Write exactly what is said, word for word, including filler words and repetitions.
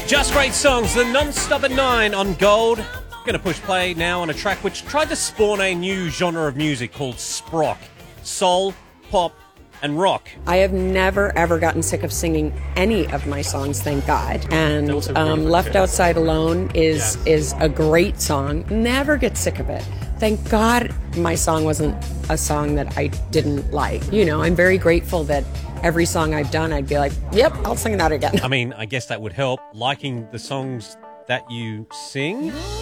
Just Great Songs, the non-stop at nine on Gold. Going to push play now on a track which tried to spawn a new genre of music called sprock. Soul, pop, and rock. I have never, ever gotten sick of singing any of my songs, thank God. And um, Left Outside Alone is, yeah. is a great song. Never get sick of it. Thank God my song wasn't a song that I didn't like. You know, I'm very grateful that every song I've done, I'd be like, yep, I'll sing that again. I mean, I guess that would help. Liking the songs that you sing.